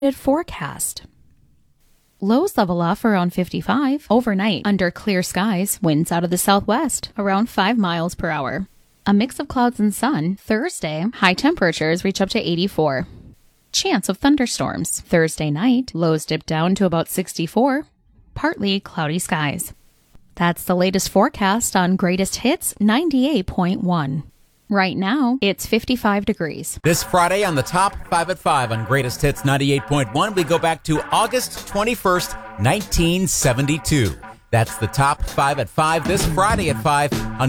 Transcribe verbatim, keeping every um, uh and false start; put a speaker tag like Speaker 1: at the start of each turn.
Speaker 1: forecast. Lows level off around fifty-five. Overnight, under clear skies, winds out of the southwest, around five miles per hour. A mix of clouds and sun. Thursday, high temperatures reach up to eighty-four. Chance of thunderstorms. Thursday night, lows dip down to about sixty-four. Partly cloudy skies. That's the latest forecast on Greatest Hits ninety-eight point one. Right now, it's fifty-five degrees.
Speaker 2: This Friday on the Top five at five on Greatest Hits ninety-eight point one, we go back to August twenty-first, nineteen seventy-two. That's the Top five at five this Friday at five on